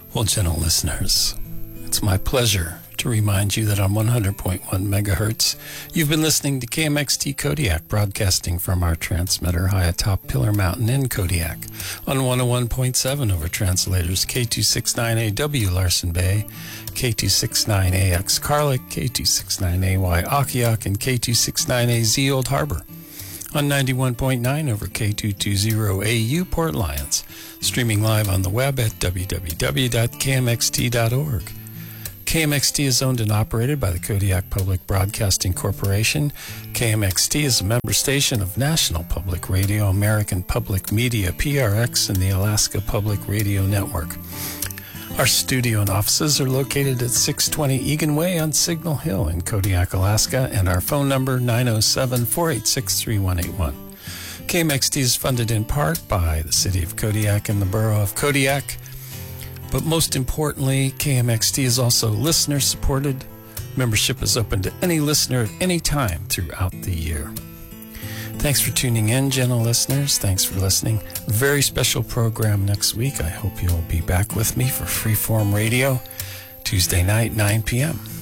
Well, gentle listeners, it's my pleasure to remind you that on 100.1 megahertz, you've been listening to KMXT Kodiak, broadcasting from our transmitter high atop Pillar Mountain in Kodiak, on 101.7 over translators K269AW Larsen Bay, K269AX Carlick, K269AY Akiak, and K269AZ Old Harbor, on 91.9 over K220AU Port Lions, streaming live on the web at www.kmxt.org. KMXT is owned and operated by the Kodiak Public Broadcasting Corporation. KMXT is a member station of National Public Radio, American Public Media, PRX, and the Alaska Public Radio Network. Our studio and offices are located at 620 Egan Way on Signal Hill in Kodiak, Alaska, and our phone number 907-486-3181. KMXT is funded in part by the City of Kodiak and the Borough of Kodiak. But most importantly, KMXT is also listener-supported. Membership is open to any listener at any time throughout the year. Thanks for tuning in, gentle listeners. Thanks for listening. A very special program next week. I hope you'll be back with me for Freeform Radio, Tuesday night, 9 p.m.